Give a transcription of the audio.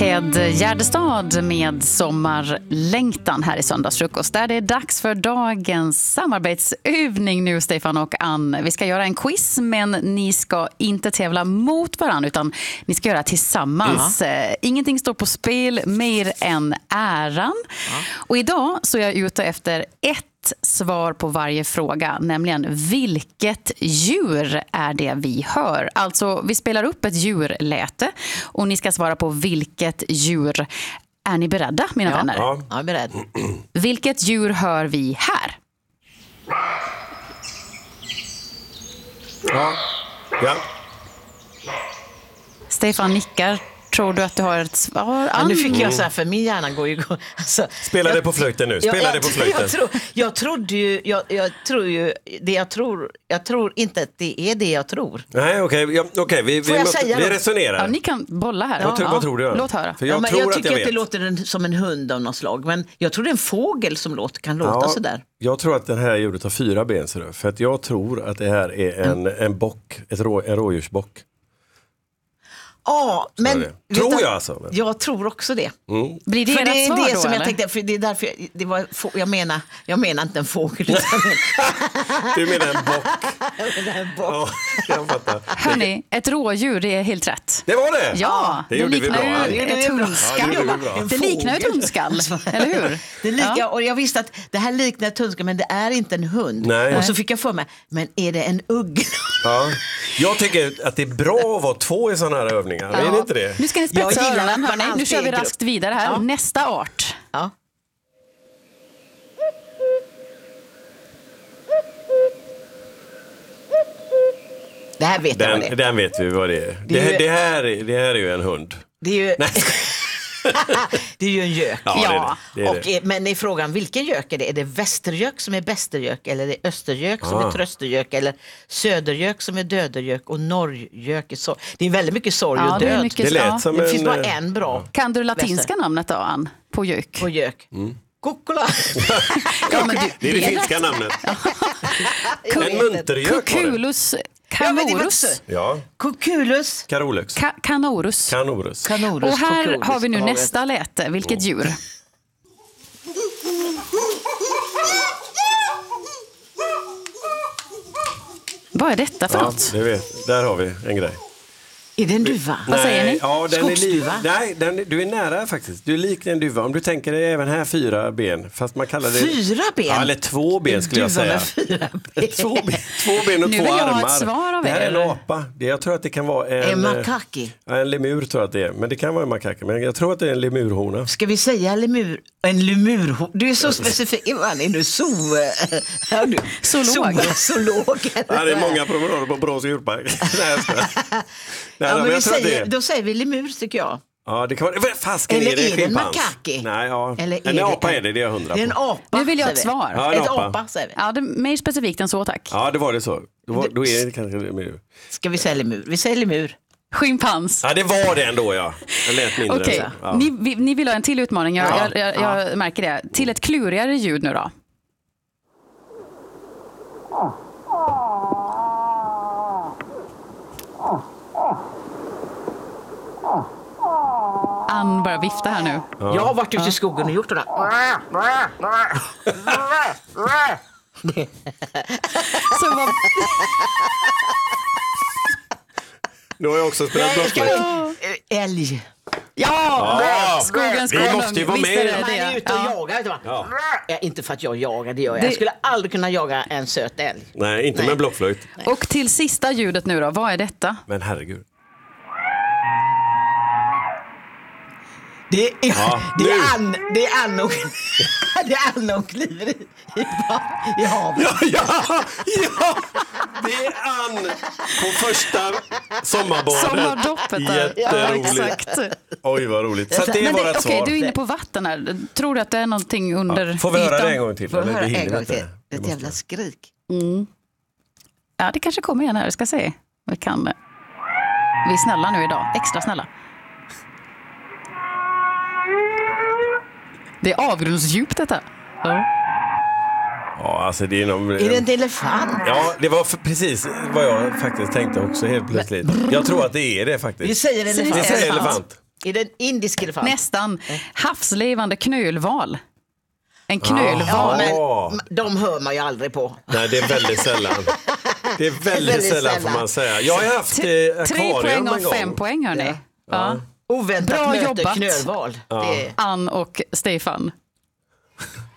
Ted Gärdestad med sommarlängtan här i Söndagsfrukost. Där det är dags för dagens samarbetsövning nu, Stefan och Ann. Vi ska göra en quiz, men ni ska inte tävla mot varandra utan ni ska göra tillsammans. Ingenting står på spel mer än äran. Och idag så är jag ute efter ett svar på varje fråga, nämligen vilket djur är det vi hör? Alltså, vi spelar upp ett djurläte och ni ska svara på vilket djur. Är ni beredda, mina vänner? Ja, jag är beredd. Vilket djur hör vi här? Ja. Tror nickar. Tror du att du har ett svar? Ja, nu fick jag så här, för min hjärna går ju... Alltså, Spela det på flöjten nu. Spela det på flöjten. Jag tror inte att det är det jag tror. Nej, okej. Vi resonerar. Ja, ni kan bolla här. Vad tror du? Låt höra. För Jag tycker att vet. det låter som en hund av något slag. Men jag tror det är en fågel som kan låta sådär. Jag tror att den här djuret har 4 ben. För att jag tror att det här är en bock. En rådjursbock. Ja, men tror jag alltså. Jag tror också det. Blir det för det är svar det då, som eller? jag tänkte, för det är därför jag menar inte en fågel. Du menar en bock. Ja, jag fattar. Hörni, ett rådjur, det är helt rätt. Det var det? Ja, det gjorde vi bra. Ett hundskall. Det liknar ett hundskall, eller hur? Och jag visste att det här liknar ett hundskall, men det är inte en hund. Nej. Och så fick jag för mig, men är det en ugg? Ja. Jag tycker att det är bra att vara 2 i sådana här övningar. Är det inte det? Nu ska ni spetsa öronen, hörni. Nu kör vi alltid raskt vidare här. Ja. Nästa art. Ja. Det här vet jag vad det är. Den vet vi vad det är. Det här är ju en hund. Det är ju... Det är ju en gök. Ja. Det är det. Men i frågan, vilken gök är det? Är det västergök som är bästergök? Eller är det östergök som är tröstergök? Eller södergök som är dödergök? Och norrgök är sorg? Det är väldigt mycket sorg och det är död. mycket, Det lät som Det finns en... bara en bra. Kan du latinska namnet då, Ann? På gök? På gök. Kukkola. Ja, men Det är det finska namnet. En muntergök var det. Cuculus canorus. Ja. Kukulus. Carolux. Canorus. Canorus. Och här har vi nu nästa läte. Vilket djur? Vad är detta för något? Det vet. Där har vi en grej. Är det en duva? Vad säger ni? Ja, Skogsduva? Nej, du är nära faktiskt. Du är lik en duva. Om du tänker dig även här 4 ben. Fast man kallar det... 4 ben? Ja, eller 2 ben skulle jag säga. 4 ben. 2 ben och 2 Nu vill jag ha armar. ett svar av det här är er. en apa. Jag tror att det kan vara en makaki. En lemur tror jag att det är. Men det kan vara en makaki. Men jag tror att det är en lemurhona. Ska vi säga lemur? En lemur? Du är så specifik. Är du zoolog? Ja, det är många promenader på Brås djurpark. Då säger vi lemur, tycker jag. Ja, det kan vara... Fasken, Eller är det är det en schimpans? makaki? Nej, ja. Eller en är apa det är det är jag 100 på. Det är en apa. Nu vill jag ha ett säger vi. svar. Ja, en Ett apa. apa, säger vi. Ja, det är mer specifikt än så, tack. Ja, det var det så. Då är det kanske lemur. Ska vi säga lemur? Vi säger lemur. Schimpans. Ja, det var det ändå, ja. Jag lät mindre Okej, än så. Ja. ni vill ha en till utmaning. Jag märker det. Till ett klurigare ljud nu då. Ann bara vifta här nu. Ja. Jag har varit ute i skogen och gjort det där. Så vad... Nu har jag också spelat blockflöjt. Älg. Ja! Skogens Vi konung. måste ju vara Visst med. är Man är ute och jagar, vet du va? Inte för att jag jagar, det gör jag. Jag skulle aldrig kunna jaga en söt älg. Nej, inte med blockflöjt. Och till sista ljudet nu då, vad är detta? Men herregud. Det är Anna och kliver i havet. Ja! Det är Ann på första sommarbadet. Sommardoppet där. Jätteroligt. Ja, exakt. Oj, vad roligt. Så det är vårat Okej, svar. du är inne på vatten här. Tror du att det är någonting under Får vi höra ytan? det en gång till? Får vi Eller höra det hinner en vi gång inte. till? Det Ett måste jävla vi. skrik. Ja, det kanske kommer igen här. Vi ska se. Vi är snälla nu idag. Extra snälla. Det är avgrundsdjupt detta. Ja. Ja, alltså det är nog... Är det en elefant? Ja, det var precis vad jag faktiskt tänkte också helt plötsligt. Jag tror att det är det faktiskt. Vi säger elefant. Vi säger elefant. Är det en indisk elefant? Nästan. Havslevande knölval. En knölval. Ja, men de hör man ju aldrig på. Nej, det är väldigt sällan. Det är väldigt sällan får man säga. Jag har haft 3 poäng en och 5 poäng hörni. Ja. Oväntat Bra möte jobbat. knölval. Ann och Stefan.